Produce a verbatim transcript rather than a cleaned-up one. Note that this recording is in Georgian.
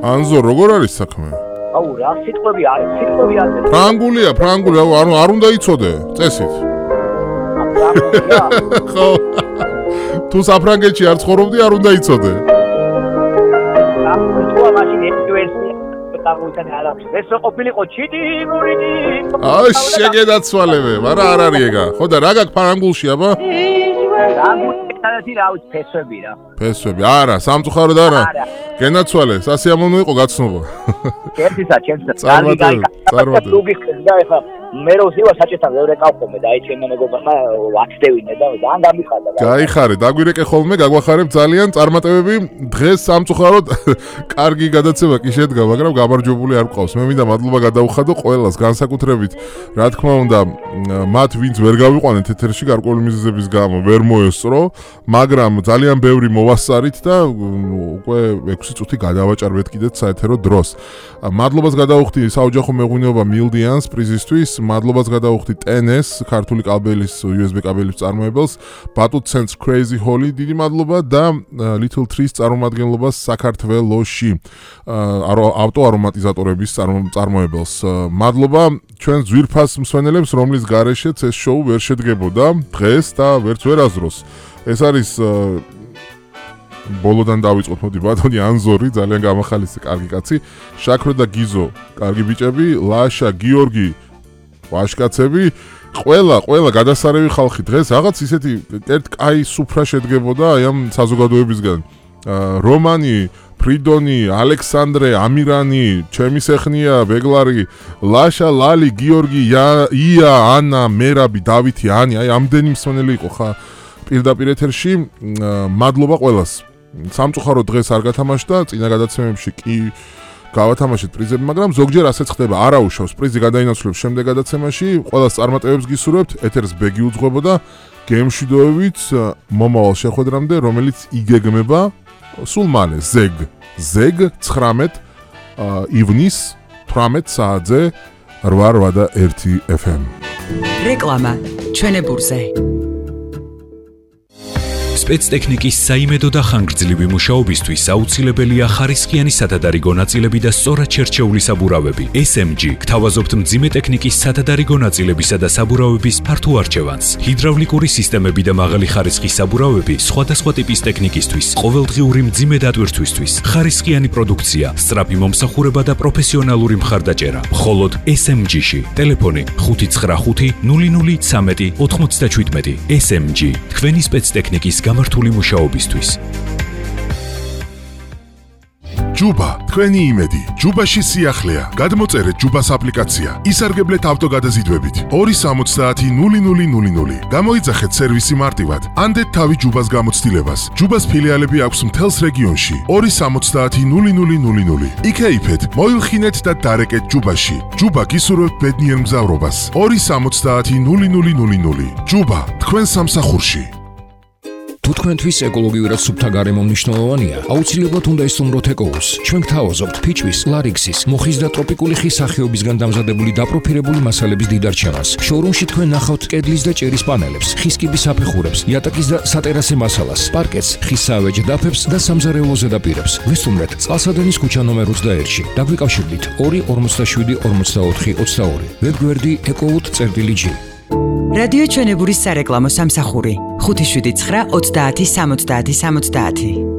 ანზო, როგორ არის საქმე? აუ, რა სიტყვები არის, სიტყვები არის. ფრანგულია, ფრანგული, არ არ უნდა იცოდე, წესით. ფრანგულია? ხო. თუ საფრანგეთში არ ცხოვრობდი, არ უნდა იცოდე. აბა, მაშინ ეს ვერსია დავუცან არაფერს. ეს ყოფილიყო ჩიტი მურიდი. აი, შეგედაცვალებე, მაგრამ არ არის ეგა. ხო და რა გაქვს ფრანგულში, აბა? რამუთი რა უც ფესვები რა. ფესვები, არა, სამწუხაროდ არა. გენაცვალე, სასიამოვნო იყო გაცნობა. ჩემთვისა, ჩემთვისა. წარმატებული, წარმატებული. დუგი ხდა ეხა მე რო ზივა საჭეთან ვერე ყავხომე და აი ჩემო მეგობარმა ვაცდევინე და ძალიან გამიხარდა. გაიხარე, დაგვირეკე ხოლმე, გაგვახარებ ძალიან წარმატებები. დღეს სამწუხაროდ კარგი გადაცემა კი შედგა, მაგრამ გამარჯვებული არ გყავს. მე მინდა მადლობა გადაუხადო ყველას, განსაკუთრებით, რა თქმა უნდა, მათ ვინც ვერ გავიყვანეთ ეთერში გარკვეული მიზეზების გამო, ვერ მოესწრო, მაგრამ ძალიან ბევრი მოვასწარით და უკვე ექვსი წუთი გადავაჭარბეთ კიდეც საეთერო დროს. მადლობას გადაუხდი საოჯახო მეღვინეობა მილდიანს პრიზისთვის, მადლობას გადაუხდი ტენეს, ქართული კაბელის იუ ეს ბი კაბელის წარმოებელს, Battle Sense Crazy Holly, დიდი მადლობა და Little Trees წარმომადგენლობას საქართველოში, ავტოარომატიზატორების წარმოებელს. მადლობა ჩვენ ძვირფას მსვენელებს, რომლის გარეშეც ეს შოუ ვერ შედგებოდა დღეს და ვერც ვერ აზროს. ეს არის ბოლოდან დავიწყოთ, მოდი ბატონი ანზორი, ძალიან გამახალისი კარგი კაცი, შაქრო და გიზო, კარგი ბიჭები, ლაშა, გიორგი, ვაშკაცები, ყველა, ყველა გადასარევი ხალხი დღეს რაღაც ისეთი ერთ კაი სუფრა შედგებოდა აი ამ საზოგადოებისგან. რომანი, ფრიდონი, ალექსანდრე, ამირანი, ჩემი სეხნია, ბეგლარი, ლაშა, ლალი, გიორგი, ია, ანა, მერაბი, დავითი, ანი, აი ამდენი მსმენელი იყო ხა პირდაპირ ეთერში. მადლობა ყველას. სამწუხაროდ დღეს არ გათამაშდა, წინა გადაცემებში კი გავათამაშეთ პრიზები, მაგრამ ზოგჯერ ასეც ხდება, არაუშავს პრიზი გადაინაცვლებს შემდეგ გადაცემაში. ყველას წარმატებებს გისურვებთ, ეთერს ბეგი უძღვებოდა გემშვიდობებით მომავალ შეხვედრამდე, რომელიც იგეგმება სულ მალე, ზეგ, ზეგ ცხრამეტ ივნის თვრამეტ საათზე რვა რვა და ერთი ეფ ემ. რეკლამა ჩვენებურზე. სპეცტექნიკის საიმედო და ხანგრძლივი მუშაობისთვის აუცილებელია ხარისხიანი სათადარიგო ნაწილები და სწორად შერჩეული საბურავები. ეს ემ ჯი გთავაზობთ მძიმე ტექნიკის სათადარიგო ნაწილებისა და საბურავების ფართო არჩევანს. ჰიდრავლიკური სისტემები და მაღალი ხარისხის საბურავები სხვადასხვა ტიპის ტექნიკისთვის, ყოველდღიური მძიმე დატვირთვისთვის, ხარისხიანი პროდუქცია, სწრაფი მომსახურება და პროფესიონალური მხარდაჭერა. მხოლოდ ეს ემ ჯი-ში. ტელეფონი ხუთი ცხრა ხუთი ნული ნული ცხრამეტი ოთხმოცდაჩვიდმეტი. ეს ემ ჯი თქვენი სპეცტექნიკის გამართული მუშაობისთვის. ჯუბა, თქვენი იმედი. ჯუბაში სიახლეა. გადმოწერეთ ჯუბას აპლიკაცია. ისარგებლეთ ავტოგადაზიდვებით. ორი სამოცდაათი ნული ნული ნული ნული. გამოიძახეთ სერვისი მარტივად. ანდეთ თავი ჯუბას გამოცდილებას. ჯუბას ფილიალები აქვს მთელს რეგიონში. ორი სამოცდაათი ნული ნული ნული ნული. იქეიფეთ, მოილხინეთ და დარეკეთ ჯუბაში. ჯუბა გისურვებთ ბედნიერ მგზავრობას. ორი სამოცდაათი ნული ნული ნული ნული. ჯუბა, თქვენ სამსახურში. თუ თქვენთვის ეკოლოგიურად სუფთა გარემო მნიშვნელოვანია, აუცილებლად უნდა ისწავლოთ ეკოუს. ჩვენ გთავაზობთ ფიჩვის, ლარიქსის, მოხის და ტროპიკული ხის სახეობისგან დამზადებული დაპროფილებული მასალების დიდ არჩევანს. შოურუმში თქვენ ნახავთ კედლის და ჭერის პანელებს, ხის კიბის საფეხურებს, იატაკის და სატერასე მასალას, პარკეტს, ხის საავეჯ დაფებს და სამზარეულო ზედაპირებს. ვესტუმრეთ წყალსადენის ქუჩა ნომერ ოცდაერთში. დაგვიკავშირდით ორი ორმოცდაშვიდი ორმოცდაოთხი ოცდაორი. ვებგვერდი ეკოუთ.წერტილი.ჯი. რადიო ჩვენებურის სარეკლამო სამსახური ხუთი შვიდი ცხრა ოცდაათი სამოცდაათი სამოცდაათი.